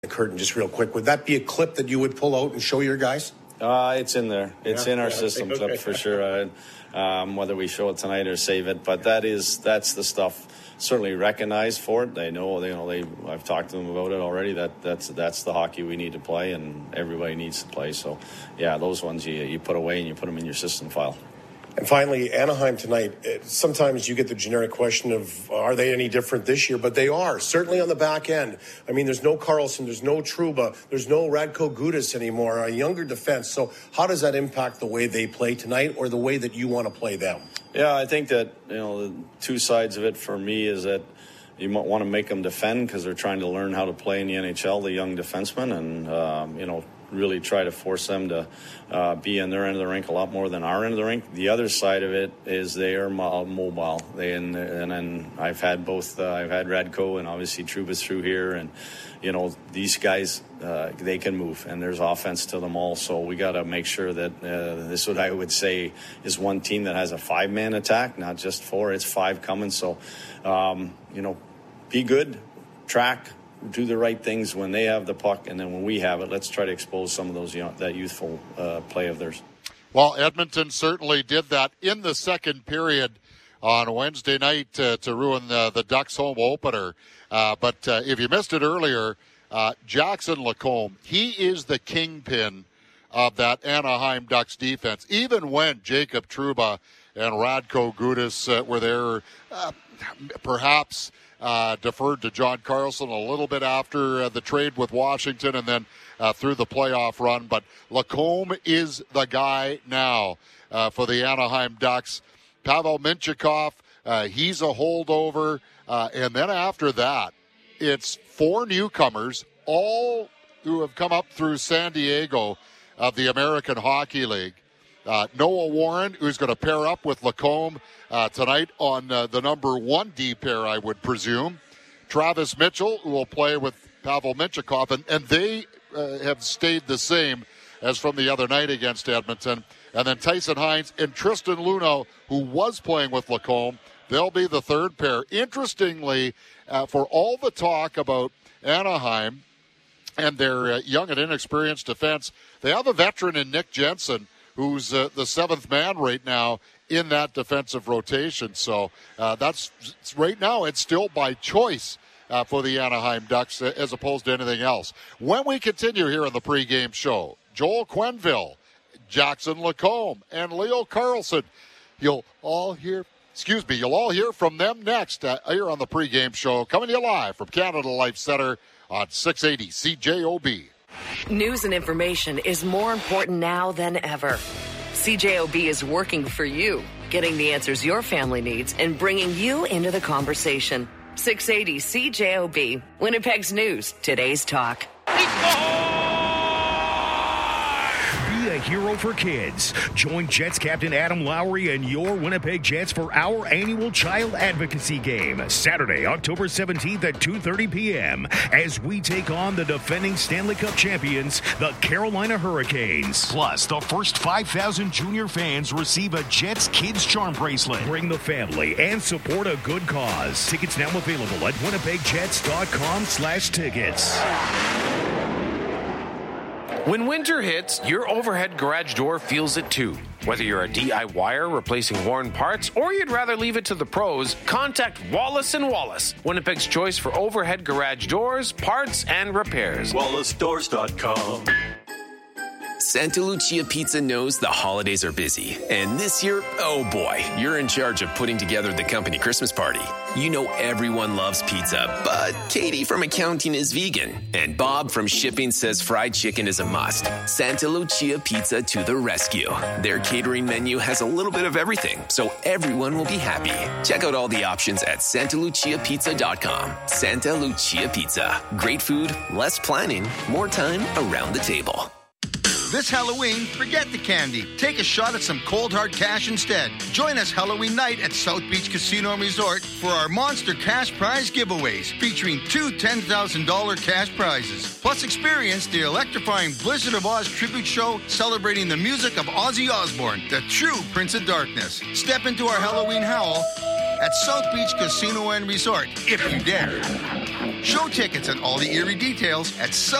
the curtain just real quick. Would that be a clip that you would pull out and show your guys? It's in there. It's in our system clip for sure. Whether we show it tonight or save it, but that's the stuff. Certainly recognized for it. They know. I've talked to them about it already. That's the hockey we need to play, and everybody needs to play. So, yeah, those ones you put away and you put them in your system file. And finally, Anaheim tonight, sometimes you get the generic question of, are they any different this year? But they are, certainly on the back end. I mean, there's no Carlson, there's no Trouba, there's no Radko Gudas anymore, a younger defense. So how does that impact the way they play tonight or the way that you want to play them? Yeah, I think that, the two sides of it for me is that you might want to make them defend because they're trying to learn how to play in the NHL, the young defensemen, and, really try to force them to be in their end of the rink a lot more than our end of the rink. The other side of it is they are mobile. And then I've had both. I've had Radko and obviously Trouba's through here, and these guys they can move, and there's offense to them all. So we got to make sure that this is what I would say is one team that has a 5-man attack, not just 4. It's 5 coming. So be good, track. Do the right things when they have the puck, and then when we have it, let's try to expose some of those that youthful play of theirs. Well, Edmonton certainly did that in the second period on Wednesday night to ruin the Ducks' home opener. But if you missed it earlier, Jackson Lacombe, he is the kingpin of that Anaheim Ducks defense. Even when Jacob Trouba and Radko Gudas were there, perhaps deferred to John Carlson a little bit after the trade with Washington and then through the playoff run. But Lacombe is the guy now for the Anaheim Ducks. Pavel Mintyukov, he's a holdover. And then after that, it's 4 newcomers, all who have come up through San Diego of the American Hockey League. Noah Warren, who's going to pair up with Lacombe tonight on the number 1 D pair, I would presume. Travis Mitchell, who will play with Pavel Mintyukov, and they have stayed the same as from the other night against Edmonton. And then Tyson Hines and Tristan Luneau, who was playing with Lacombe, they'll be the third pair. Interestingly, for all the talk about Anaheim and their young and inexperienced defense, they have a veteran in Nick Jensen, who's the 7th man right now in that defensive rotation. So that's right now, it's still by choice for the Anaheim Ducks as opposed to anything else. When we continue here on the pregame show, Joel Quenneville, Jackson Lacombe, and Leo Carlson, you'll all hear from them next here on the pregame show, coming to you live from Canada Life Center on 680 CJOB. News and information is more important now than ever. CJOB is working for you, getting the answers your family needs and bringing you into the conversation. 680 CJOB, Winnipeg's news, today's talk. Be a hero for kids. Join Jets captain Adam Lowry and your Winnipeg Jets for our annual child advocacy game, Saturday, October 17th at 2:30 p.m. as we take on the defending Stanley Cup champions, the Carolina Hurricanes. Plus, the first 5,000 junior fans receive a Jets Kids Charm bracelet. Bring the family and support a good cause. Tickets now available at winnipegjets.com/tickets. When winter hits, your overhead garage door feels it too. Whether you're a DIYer replacing worn parts or you'd rather leave it to the pros, contact Wallace & Wallace, Winnipeg's choice for overhead garage doors, parts, and repairs. WallaceDoors.com. Santa Lucia Pizza knows the holidays are busy. And this year, oh boy, you're in charge of putting together the company Christmas party. You know everyone loves pizza, but Katie from accounting is vegan. And Bob from shipping says fried chicken is a must. Santa Lucia Pizza to the rescue. Their catering menu has a little bit of everything, so everyone will be happy. Check out all the options at santaluciapizza.com. Santa Lucia Pizza. Great food, less planning, more time around the table. This Halloween, forget the candy. Take a shot at some cold hard cash instead. Join us Halloween night at South Beach Casino and Resort for our monster cash prize giveaways, featuring 2 $10,000 cash prizes. Plus, experience the electrifying Blizzard of Oz tribute show celebrating the music of Ozzy Osbourne, the true Prince of Darkness. Step into our Halloween howl at South Beach Casino and Resort, if you dare. Show tickets and all the Erie details at